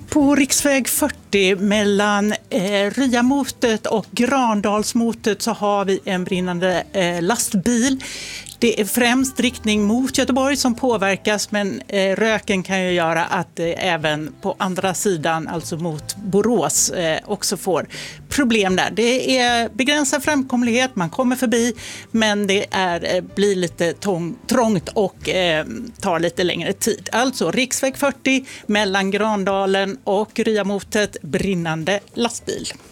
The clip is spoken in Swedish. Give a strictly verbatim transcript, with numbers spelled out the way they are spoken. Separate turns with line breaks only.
På riksväg fyrtio mellan eh, Ryamotet och Grandalsmotet så har vi en brinnande eh, lastbil. Det är främst riktning mot Göteborg som påverkas, men eh, röken kan ju göra att eh, även på andra sidan, alltså mot Borås, eh, också får problem där. Det är begränsad framkomlighet, man kommer förbi, men det är, eh, blir lite tång, trångt och eh, tar lite längre tid. Alltså riksväg fyrtio mellan Grandalen och Ryamotet, brinnande lastbil.